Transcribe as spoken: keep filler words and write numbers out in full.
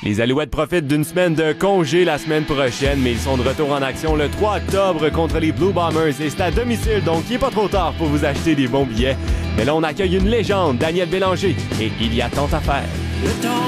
Les Alouettes profitent d'une semaine de congé la semaine prochaine, mais ils sont de retour en action le trois octobre contre les Blue Bombers et c'est à domicile, donc il n'est pas trop tard pour vous acheter des bons billets. Mais là, on accueille une légende, Daniel Bélanger, et il y a tant à faire. Le temps